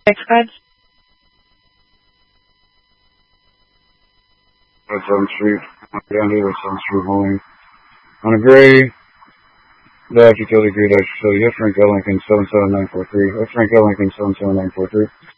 Six cards. That's on street. Dandy, that's on street hauling. On a gray, dash utility gray dash utility, F. Frank L. Lincoln 77943. F. Frank L. Lincoln 77943.